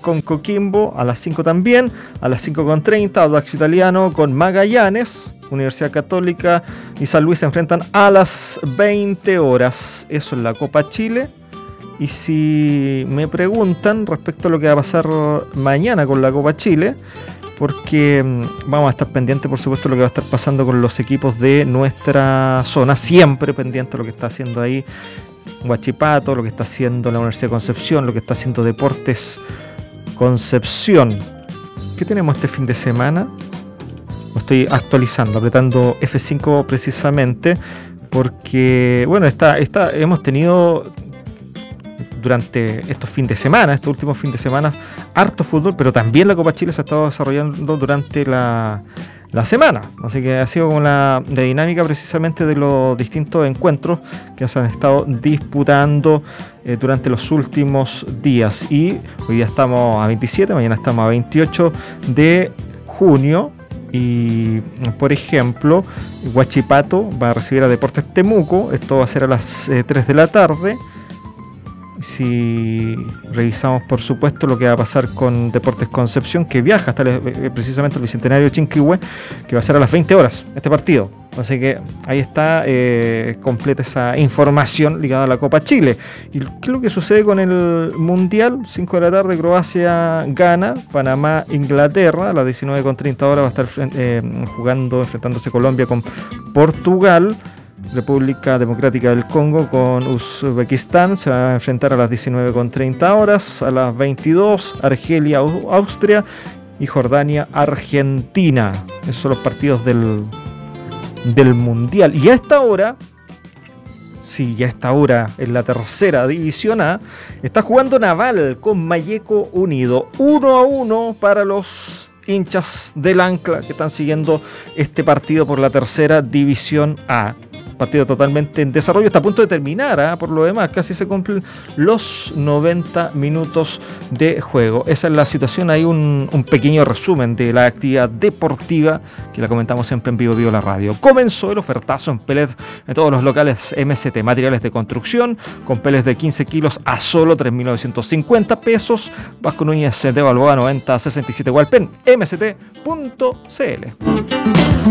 con Coquimbo, a las 5 también, a las 5:30 Audax Italiano con Magallanes, Universidad Católica y San Luis se enfrentan a las 20 horas. Eso es la Copa Chile. Y si me preguntan respecto a lo que va a pasar mañana con la Copa Chile, porque vamos a estar pendientes, por supuesto, de lo que va a estar pasando con los equipos de nuestra zona, siempre pendiente de lo que está haciendo ahí Huachipato, lo que está haciendo la Universidad de Concepción, lo que está haciendo Deportes Concepción. ¿Qué tenemos este fin de semana? Lo estoy actualizando, apretando F5 precisamente, porque, bueno, hemos tenido durante estos últimos fines de semana, harto fútbol, pero también la Copa Chile se ha estado desarrollando durante la semana. Así que ha sido como la dinámica precisamente de los distintos encuentros que se han estado disputando durante los últimos días. Y hoy día estamos a 27, mañana estamos a 28 de junio. Y, por ejemplo, Huachipato va a recibir a Deportes Temuco. Esto va a ser a las 3 de la tarde. Si revisamos, por supuesto, lo que va a pasar con Deportes Concepción, que viaja hasta precisamente el Bicentenario de Chinquihue, que va a ser a las 20 horas este partido. Así que ahí está completa esa información ligada a la Copa Chile. ¿Y qué es lo que sucede con el Mundial? 5 de la tarde, Croacia gana, Panamá, Inglaterra. A las 19:30 horas va a estar enfrentándose Colombia con Portugal. República Democrática del Congo con Uzbekistán se va a enfrentar a las 19:30 horas, a las 22 Argelia, Austria y Jordania, Argentina. Esos son los partidos del Mundial. Y a esta hora, en la tercera división A, está jugando Naval con Malleco Unido, 1-1 para los hinchas del Ancla que están siguiendo este partido por la tercera división A. Partido totalmente en desarrollo, está a punto de terminar, por lo demás, casi se cumplen los 90 minutos de juego. Esa es la situación, hay un pequeño resumen de la actividad deportiva que la comentamos siempre en Vivo la Radio. Comenzó el ofertazo en pellet en todos los locales MST, materiales de construcción, con pellets de 15 kilos a solo 3.950 pesos. Vasco Núñez de Balboa 90 67 Hualpén, mst.cl.